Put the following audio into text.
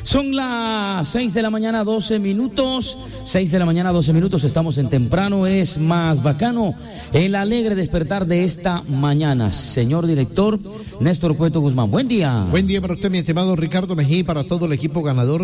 Son las 6 de la mañana, 12 minutos. 6 de la mañana, 12 minutos. Estamos en Temprano es Más Bacano. El alegre despertar de esta mañana. Señor director Néstor Cueto Guzmán, buen día. Buen día para usted, mi estimado Ricardo Mejía, y para todo el equipo ganador